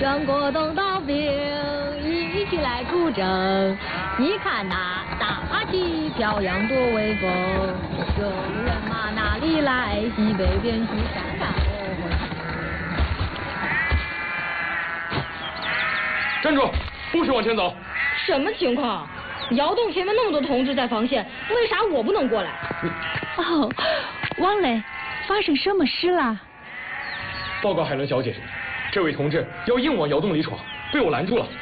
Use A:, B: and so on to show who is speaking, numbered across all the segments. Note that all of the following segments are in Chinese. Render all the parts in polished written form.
A: 全国动到兵，一起来出征。你看那大马旗飘扬多威风，这人马哪里来？西北边去山山
B: 站住！不许往前走！
A: 什么情况？窑洞前面那么多同志在防线，为啥我不能过来？
C: 哦，王磊，发生什么事了？
B: 报告海伦小姐，这位同志要硬往窑洞里闯，被我拦住了。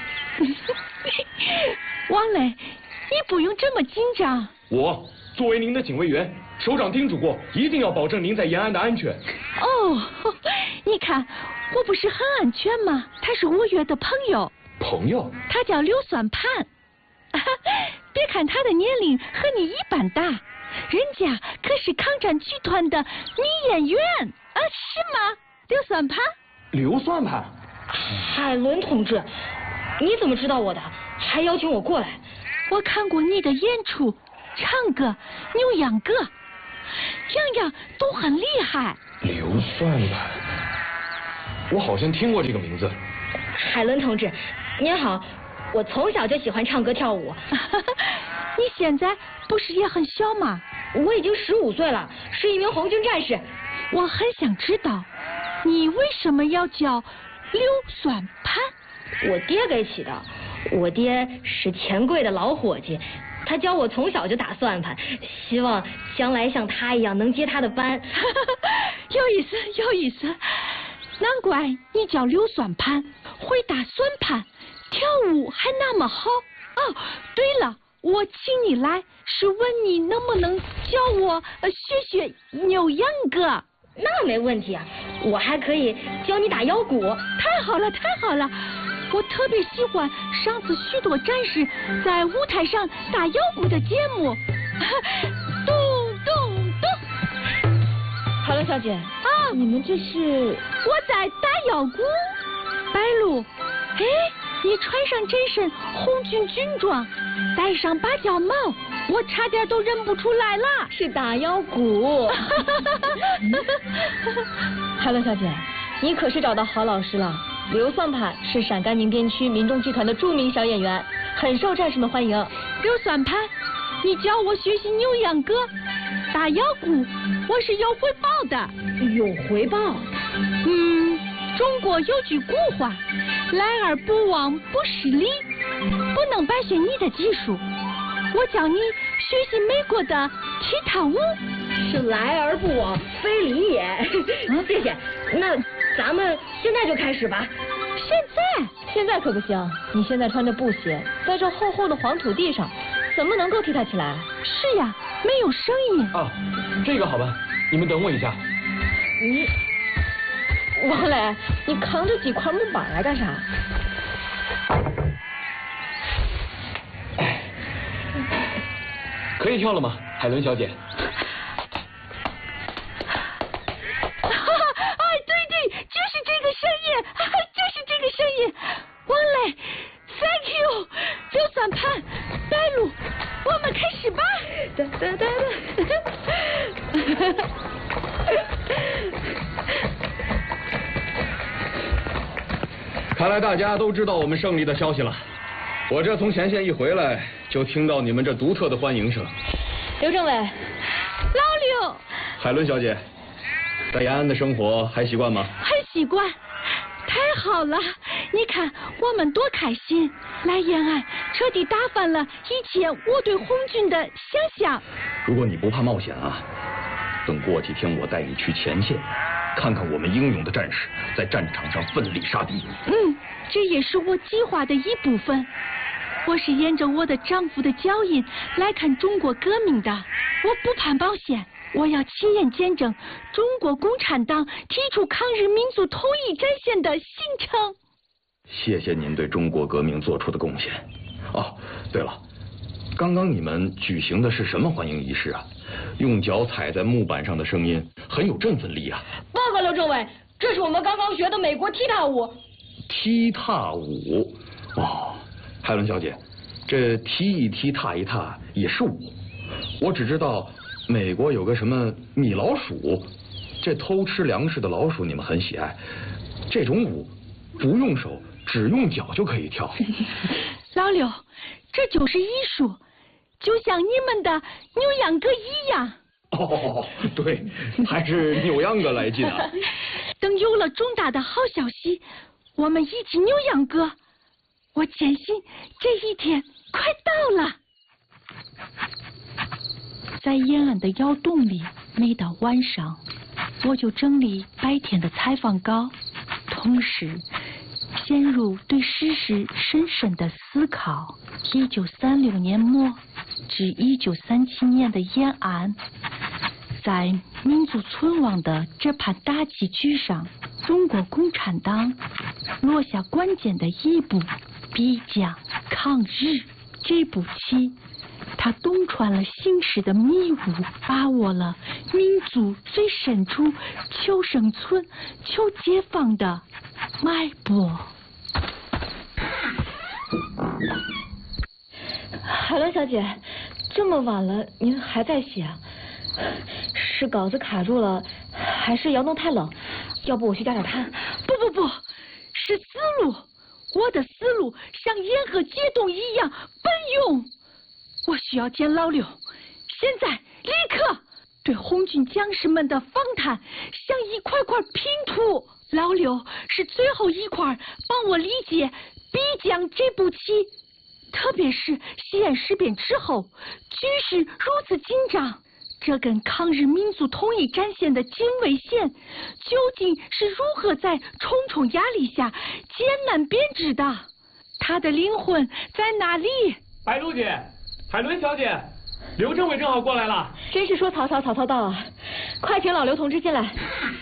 C: 王磊，你不用这么紧张。
B: 我作为您的警卫员，首长叮嘱过，一定要保证您在延安的安全。
C: 哦，你看，我不是很安全吗？他是我约的朋友。
B: 朋友？
C: 他叫刘算盘。别看他的年龄和你一般大，人家可是抗战剧团的女演员啊，是吗？刘算盘。
B: 刘算盘。
A: 海伦同志，你怎么知道我的？还邀请我过来？
C: 我看过你的演出，唱歌、扭秧歌，样样都很厉害。
B: 刘算盘，我好像听过这个名字。
A: 海伦同志，您好，我从小就喜欢唱歌跳舞。
C: 你现在不是也很小吗？
A: 我已经15岁了，是一名红军战士。
C: 我很想知道，你为什么要叫刘算盘？
A: 我爹给起的。我爹是钱柜的老伙计，他教我从小就打算盘，希望将来像他一样能接他的班。
C: 有意思，有意思。难怪你叫刘算盘，会打算盘，跳舞还那么好。哦，对了，我请你来是问你能不能教我学学扭秧歌。
A: 那没问题啊，我还可以教你打腰鼓。
C: 太好了，太好了。我特别喜欢上次许多战士在舞台上打腰鼓的节目。咚咚咚！
A: 海伦小姐啊，你们这是？
C: 我在打腰鼓。白露，哎，你穿上这身红军军装，戴上芭蕉帽，我差点都认不出来了。
A: 是打腰鼓。海伦小姐，你可是找到好老师了。刘算盘是陕甘宁边区民众剧团的著名小演员，很受战士们欢迎。
C: 刘算盘，你教我学习扭秧歌、打腰鼓，我是有回报的。
A: 有回报？
C: 中国有句古话，来而不往不失礼，不能白学你的技术。我教你学习美国的踢踏舞。
A: 是来而不往非礼也。谢谢。那咱们现在就开始吧。现在可不行，你现在穿着布鞋，在这厚厚的黄土地上，怎么能够踢踏起来？
C: 是呀，没有声音。
B: 啊，这个好吧，你们等我一下。
A: 王磊，你扛着几块木板来干啥？
B: 可以跳了吗，海伦小姐？
C: 王磊 ，Thank you， 刘算盘，白露，我们开始吧。
D: 看来大家都知道我们胜利的消息了。我这从前线一回来，就听到你们这独特的欢迎声。
A: 刘政委，
C: 老刘，
D: 海伦小姐，在延安的生活还习惯吗？
C: 很习惯。太好了，你看我们多开心！来延安，彻底打翻了以前我对红军的想象。
D: 如果你不怕冒险啊，等过几天我带你去前线，看看我们英勇的战士在战场上奋力杀敌。
C: 这也是我计划的一部分。我是沿着我的丈夫的脚印来看中国革命的，我不怕冒险。我要亲眼见证中国共产党提出抗日民族统一战线的形成。
D: 谢谢您对中国革命做出的贡献。哦，对了，刚刚你们举行的是什么欢迎仪式啊？用脚踩在木板上的声音很有振奋力啊。
A: 报告刘政委，这是我们刚刚学的美国踢踏舞。
D: 踢踏舞？哦，海伦小姐，这踢一踢踏一踏也是舞。我只知道美国有个什么米老鼠，这偷吃粮食的老鼠你们很喜爱，这种舞不用手，只用脚就可以跳。
C: 老刘，这就是艺术，就像你们的扭秧歌一样。
D: 哦，对，还是扭秧歌来劲啊！
C: 等有了重大的好消息，我们一起扭秧歌。我坚信这一天快到了。在延安的窑洞里，每到晚上，我就整理白天的采访稿，同时陷入对史实深深的思考。1936年末至1937年的延安，在民族存亡的这盘大棋局上，中国共产党落下关键的一步，必将抗日。这步棋，他洞穿了形势的迷雾，把握了民族最深处求生存、求解放的脉搏。
A: 海伦小姐，这么晚了，您还在写啊？是稿子卡住了，还是窑洞太冷？要不我去加点炭？
C: 不，是思路。我的思路像盐和解冻一样奔涌。我需要见老刘，现在立刻！对红军将士们的访谈像一块块拼图，老刘是最后一块帮我理解必将这步棋。特别是西安事变之后，局势如此紧张，这根抗日民族统一战线的警卫线究竟是如何在重重压力下艰难编织的？他的灵魂在哪里？
B: 白露姐，海伦小姐，刘政委正好过来了。
A: 真是说曹操，曹操到啊！快请老刘同志进来。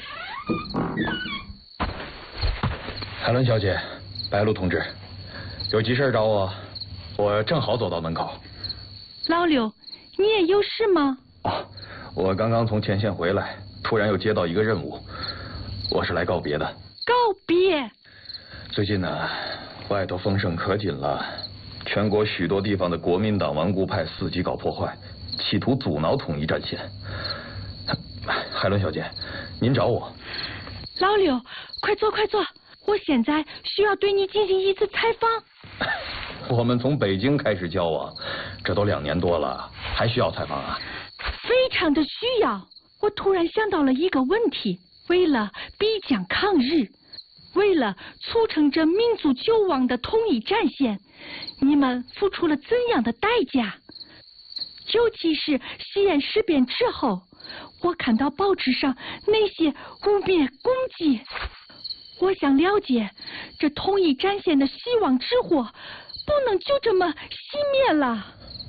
D: 海伦小姐，白露同志，有急事找我，我正好走到门口。
C: 老刘，你也有事吗？
D: 哦，我刚刚从前线回来，突然又接到一个任务，我是来告别的。
C: 告别？
D: 最近呢，外头风声可紧了，全国许多地方的国民党顽固派伺机搞破坏，企图阻挠统一战线。海伦小姐，您找我。
C: 老刘，快坐快坐，我现在需要对你进行一次采访。
D: 我们从北京开始交往，这都2年多了，还需要采访啊？
C: 非常的需要。我突然想到了一个问题，为了必将抗日，为了促成这民族救亡的统一战线，你们付出了怎样的代价？尤其是西安事变之后，我看到报纸上那些污蔑攻击，我想了解这统一战线的希望之火不能就这么熄灭了。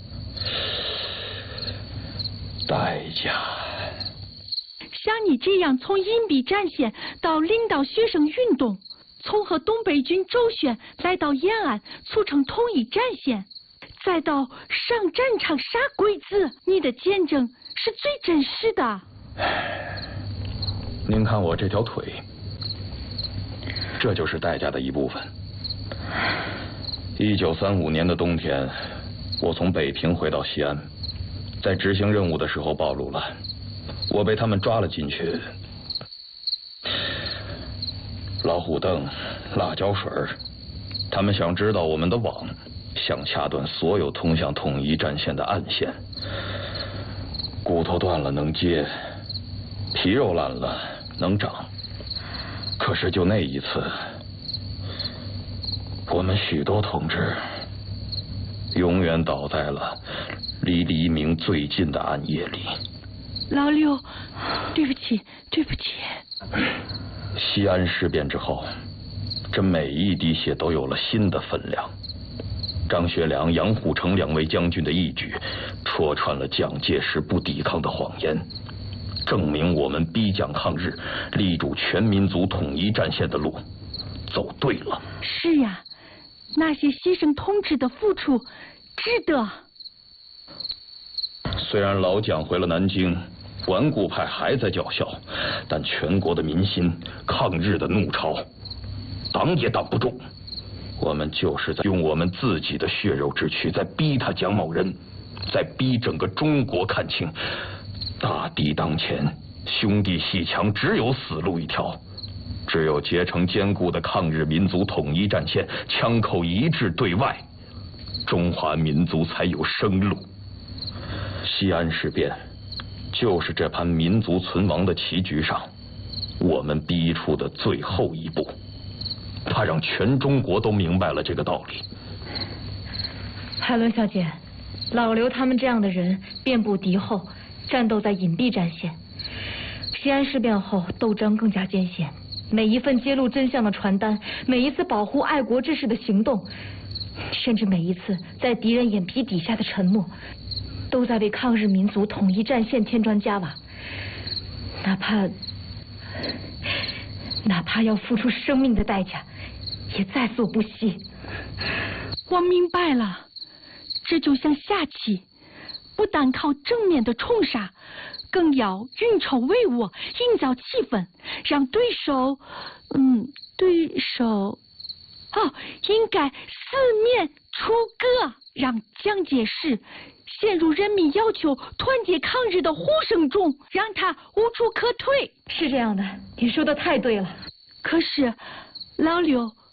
D: 代价。
C: 像你这样从隐蔽战线到领导学生运动，从和东北军周旋来到延安促成统一战线，再到上战场杀鬼子，你的见证是最真实的。
D: 您看我这条腿，这就是代价的一部分。1935年的冬天，我从北平回到西安，在执行任务的时候暴露了，我被他们抓了进去。老虎凳、辣椒水，他们想知道我们的网，想掐断所有通向统一战线的暗线。骨头断了能接，皮肉烂了能长，可是就那一次，我们许多同志永远倒在了离黎明最近的暗夜里。
C: 老刘，对不起，对不起。
D: 西安事变之后，这每一滴血都有了新的分量。张学良、杨虎城2位将军的义举，戳穿了蒋介石不抵抗的谎言，证明我们逼蒋抗日、立住全民族统一战线的路走对了。
C: 是呀，那些牺牲同志的付出值得。
D: 虽然老蒋回了南京，顽固派还在叫嚣，但全国的民心、抗日的怒潮，挡也挡不住。我们就是在用我们自己的血肉之躯，在逼他蒋某人，在逼整个中国看清，大敌当前，兄弟阋墙，只有死路一条， 只有结成坚固的抗日民族统一战线，枪口一致对外，中华民族才有生路。西安事变就是这盘民族存亡的棋局上我们逼出的最后一步，它让全中国都明白了这个道理。
A: 海伦小姐，老刘他们这样的人遍布敌后，战斗在隐蔽战线。西安事变后，斗争更加艰险，每一份揭露真相的传单，每一次保护爱国志士的行动，甚至每一次在敌人眼皮底下的沉默，都在为抗日民族统一战线添砖加瓦，哪怕要付出生命的代价，也在所不惜。
C: 我明白了，这就像下棋，不单靠正面的冲杀，更要运筹帷幄，营造气氛，让对手应该四面楚歌，让蒋介石陷入人民要求团结抗日的呼声中，让他无处可退。
A: 是这样的，你说的太对了。
C: 可是老刘，